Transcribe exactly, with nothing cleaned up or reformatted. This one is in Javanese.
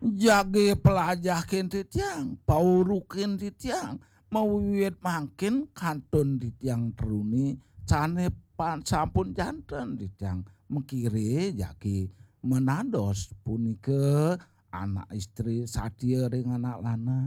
Jage pelajahkeun ti tiang, paurukeun ti tiang, mawiwit mangkin kantun ti tiang teruni cane pan sampun janten ti tiang mengkiri jagi menados punike anak istri sadia ring anak lanang.